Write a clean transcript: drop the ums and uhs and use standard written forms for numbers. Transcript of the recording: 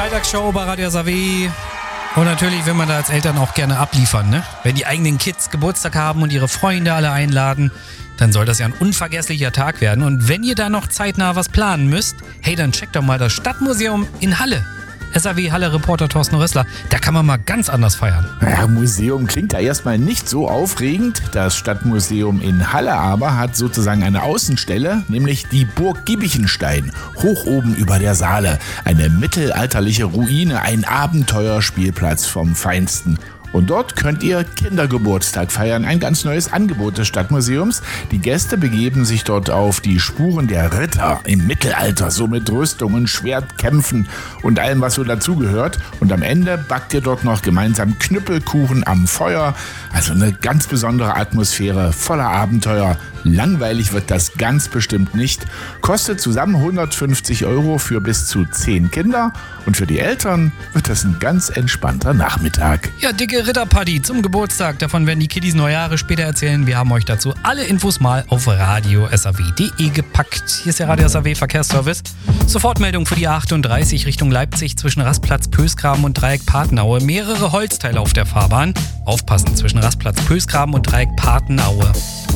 Freitagsshow bei Radio SAW. Und natürlich will man da als Eltern auch gerne abliefern, ne? Wenn die eigenen Kids Geburtstag haben und ihre Freunde alle einladen, dann soll das ja ein unvergesslicher Tag werden. Und wenn ihr da noch zeitnah was planen müsst, hey, dann checkt doch mal das Stadtmuseum in Halle. SAW-Halle-Reporter Thorsten Rössler, da kann man mal ganz anders feiern. Ja, Museum klingt da erstmal nicht so aufregend. Das Stadtmuseum in Halle aber hat sozusagen eine Außenstelle, nämlich die Burg Giebichenstein, hoch oben über der Saale. Eine mittelalterliche Ruine, ein Abenteuerspielplatz vom Feinsten. Und dort könnt ihr Kindergeburtstag feiern, ein ganz neues Angebot des Stadtmuseums. Die Gäste begeben sich dort auf die Spuren der Ritter im Mittelalter, so mit Rüstungen, Schwertkämpfen und allem, was so dazugehört. Und am Ende backt ihr dort noch gemeinsam Knüppelkuchen am Feuer. Also eine ganz besondere Atmosphäre, voller Abenteuer. Langweilig wird das ganz bestimmt nicht. Kostet zusammen 150 € für bis zu 10 Kinder. Und für die Eltern wird das ein ganz entspannter Nachmittag. Ja, dicke Ritterparty zum Geburtstag. Davon werden die Kiddies neue Jahre später erzählen. Wir haben euch dazu alle Infos mal auf radiosaw.de gepackt. Hier ist der Radio SAW Verkehrsservice. Sofortmeldung für die 38 Richtung Leipzig zwischen Rastplatz Pösgraben und Dreieck Patenaue. Mehrere Holzteile auf der Fahrbahn. Aufpassen zwischen Rastplatz Pösgraben und Dreieck Patenaue.